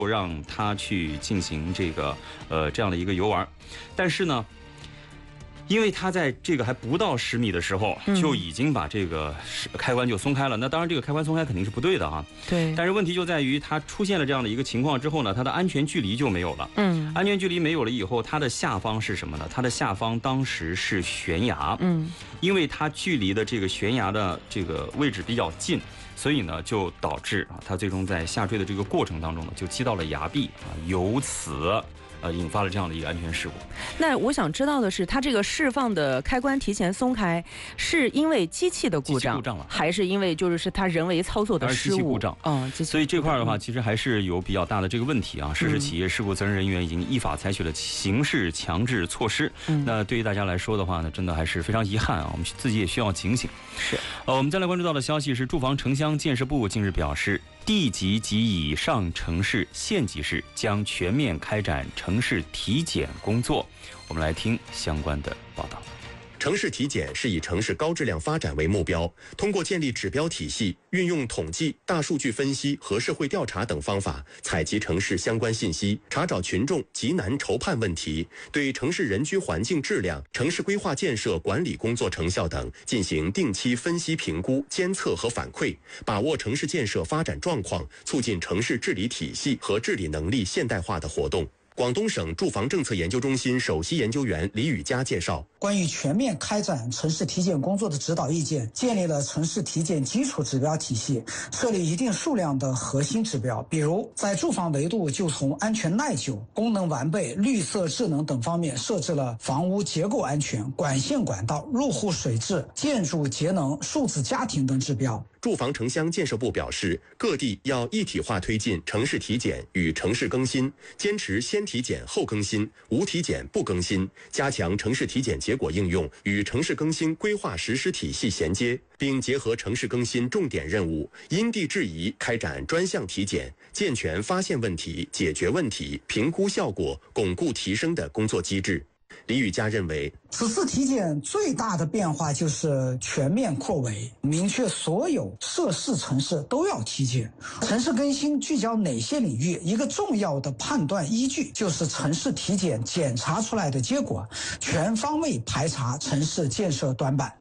让他去进行这样的一个游玩，但是呢，因为他在这个还不到10米的时候，就已经把这个开关就松开了。那当然，这个开关松开肯定是不对的哈。 对。 但是问题就在于，它出现了这样的一个情况之后呢，它的安全距离就没有了。安全距离没有了以后，它的下方是什么呢？它的下方当时是悬崖。因为它距离的这个悬崖的这个位置比较近，所以呢，就导致它最终在下坠的这个过程当中呢，就击到了崖壁由此。引发了这样的一个安全事故。 那我想知道的是，它这个释放的开关提前松开，是因为机器的故障了， 还是因为是它人为操作的失误？ 机器故障。所以这块的话，其实还是有比较大的这个问题啊。涉事企业事故责任人员已经依法采取了刑事强制措施。那对于大家来说的话呢，真的还是非常遗憾啊。我们自己也需要警醒。 是。 我们再来关注到的消息是，住房城乡建设部近日表示，地级及以上城市、县级市将全面开展城市体检工作。我们来听相关的报道。 城市体检是以城市高质量发展为目标，通过建立指标体系，运用统计、大数据分析和社会调查等方法，采集城市相关信息，查找群众急难愁盼问题，对城市人居环境质量、城市规划建设管理工作成效等进行定期分析评估、监测和反馈，把握城市建设发展状况，促进城市治理体系和治理能力现代化的活动。广东省住房政策研究中心首席研究员李宇佳介绍， 关于全面开展城市体检工作的指导意见，建立了城市体检基础指标体系，设立一定数量的核心指标，比如在住房维度就从安全耐久、功能完备、绿色智能等方面设置了房屋结构安全、管线管道、入户水质、建筑节能、数字家庭等指标。 住房城乡建设部表示，各地要一体化推进城市体检与城市更新，坚持先体检后更新，无体检不更新，加强城市体检结果应用与城市更新规划实施体系衔接，并结合城市更新重点任务，因地制宜开展专项体检，健全发现问题、解决问题、评估效果、巩固提升的工作机制。李宇佳认为， 此次体检最大的变化就是全面扩围，明确所有涉事城市都要体检。城市更新聚焦哪些领域？一个重要的判断依据就是城市体检检查出来的结果，全方位排查城市建设短板。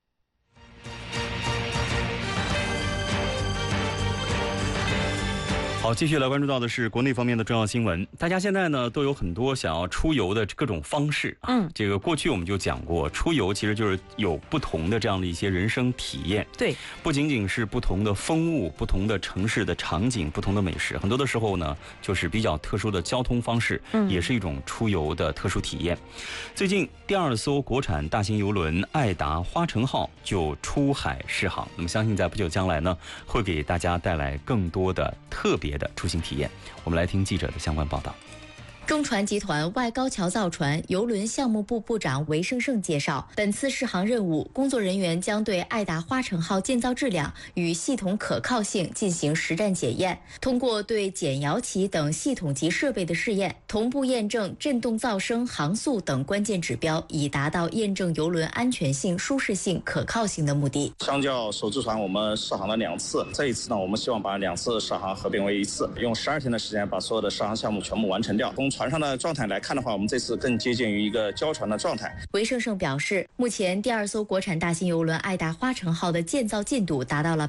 好，继续来关注到的是国内方面的重要新闻。大家现在呢都有很多想要出游的各种方式啊。这个过去我们就讲过，出游其实就是有不同的这样的一些人生体验。 对， 不仅仅是不同的风物、不同的城市的场景、不同的美食，很多的时候呢，就是比较特殊的交通方式，也是一种出游的特殊体验。最近第2艘国产大型邮轮爱达花城号就出海试航，那么相信在不久将来呢，会给大家带来更多的特别的出行体验。我们来听记者的相关报道。 中船集团外高桥造船邮轮项目部部长韦胜胜介绍，本次试航任务，工作人员将对爱达花城号建造质量与系统可靠性进行实战检验，通过对减摇旗等系统级设备的试验，同步验证振动噪声、航速等关键指标，以达到验证邮轮安全性、舒适性、可靠性的目的。 相较首次船，我们试航了2次，这一次呢，我们希望把2次试航合并为1次，用12天的时间把所有的试航项目全部完成掉。从船上的状态来看的话，我们这次更接近于一个交船的状态。 韦胜胜表示，目前第2艘国产大型邮轮爱达花城号的建造进度达到了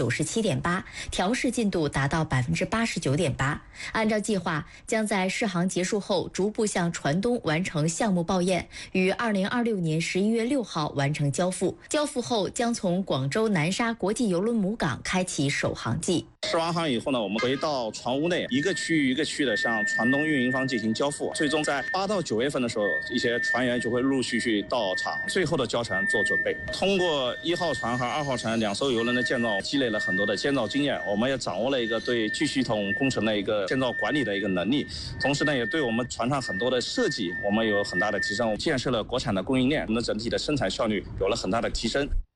97.8%，调试进度达到89.8%。按照计划，将在试航结束后逐步向船东完成项目报验，于2026年11月6号完成交付。交付后，将从广州南沙国际邮轮母港开启首航季。 试完航以后呢，我们回到船坞内，一个区域一个区域的向船东运营方进行交付。最终在8到9月份的时候，一些船员就会陆续到场，最后的交船做准备。通过1号船和2号船2艘邮轮的建造，积累了很多的建造经验，我们也掌握了一个对巨系统工程的一个建造管理的一个能力。同时呢，也对我们船上很多的设计，我们有很大的提升，建设了国产的供应链，我们整体的生产效率有了很大的提升。